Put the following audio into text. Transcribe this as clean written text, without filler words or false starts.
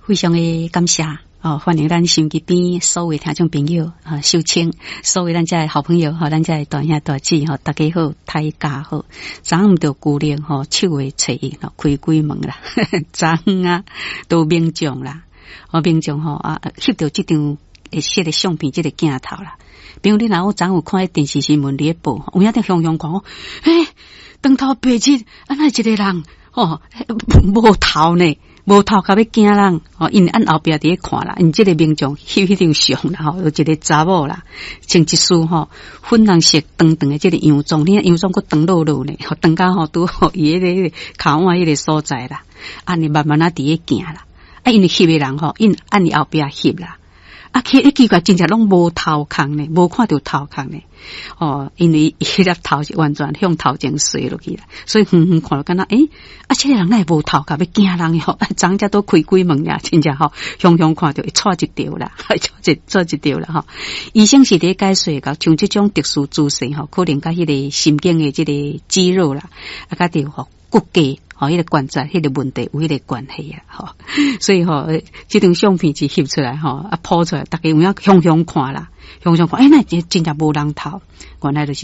非常的感谢欢迎咱收音机边所有听众朋友收听，所有咱这好朋友咱这大兄大姐大家好，大家好。昨暗就旧年7月初1开鬼门啦，昨暗都民众啦，民众翕到这张摄的相片，这个镜头啦。比如你若我昨有看电视新闻咧报，有影在雄雄讲当头白日，安那一个人无头呢？无头甲要惊人因按后壁伫咧看啦，因这个民众翕张相啦有一个查某啦，穿一束粉红色长长的这个洋装，你洋装佫长落落呢，长到拄好伊迄个脚腕迄个所在啦，安尼慢慢伫咧行啦，因为翕的人因按伊后壁翕啦。奇怪，真正拢无头壳呢，无看到头壳呢。因为迄粒头是完全向头前垂落去啦，所以远远看到敢若这个人哪会无头壳要惊人哟？昨只都开鬼门呀，真正雄雄看到会错一条啦，错一条啦医生是伫解说到，像这种特殊姿势可能甲迄个神经的这个肌肉啦，甲着骨骼。迄个关节迄个问题有迄个关系啊，所以这张相片是翕出来抛出来，大家有影雄雄看啦，雄雄看，那真正无人头，原来就是。